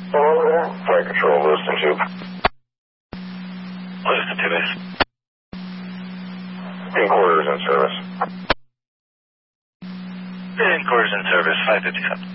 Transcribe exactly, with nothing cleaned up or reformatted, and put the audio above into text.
Hello there. Flight control, Lewiston two. Lewiston two base. In quarters in service. In quarters in service, five fifty-seven.